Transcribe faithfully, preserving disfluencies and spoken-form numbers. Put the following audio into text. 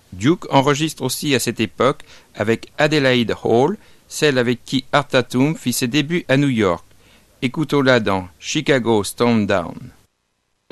Duke enregistre aussi à cette époque avec Adelaide Hall, celle avec qui Art Tatum fit ses débuts à New York. Écoutons-la dans Chicago Storm Down.